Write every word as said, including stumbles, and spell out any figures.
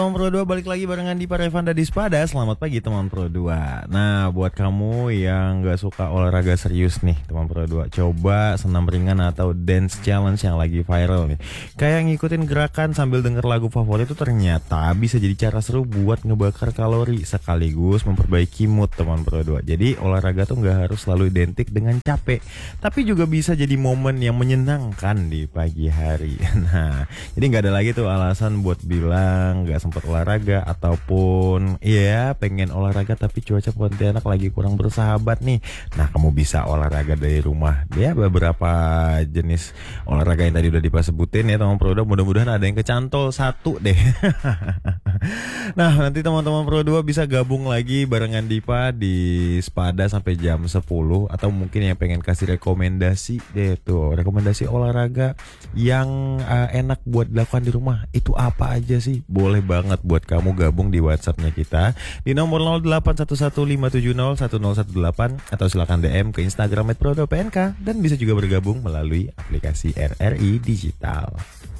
Teman Pro dua balik lagi barengan di Parevanda di Spada. Selamat pagi teman Pro dua. Nah, buat kamu yang gak suka olahraga serius nih teman Pro dua, coba senam ringan atau dance challenge yang lagi viral nih. Kayak ngikutin gerakan sambil denger lagu favorit itu ternyata bisa jadi cara seru buat ngebakar kalori sekaligus memperbaiki mood teman Pro dua. Jadi olahraga tuh gak harus selalu identik dengan capek, tapi juga bisa jadi momen yang menyenangkan di pagi hari. Nah, jadi gak ada lagi tuh alasan buat bilang gak sempat olahraga ataupun ya pengen olahraga tapi cuaca Pontianak lagi kurang bersahabat nih. Nah, kamu bisa olahraga dari rumah. Ya, beberapa jenis olahraga yang tadi udah dipas sebutin ya teman Pro dua, mudah-mudahan ada yang kecantol satu deh. Nah, nanti teman-teman Pro dua bisa gabung lagi barengan Dipa di Spada sampai jam sepuluh, atau mungkin yang pengen kasih rekomendasi deh tuh, rekomendasi olahraga yang uh, enak buat dilakukan di rumah. Itu apa aja sih? Boleh banget buat kamu gabung di WhatsApp-nya kita di nomor nol delapan satu satu lima tujuh nol satu nol satu delapan, atau silakan D M ke Instagram at pro dua P N K, dan bisa juga bergabung melalui aplikasi R R I Digital.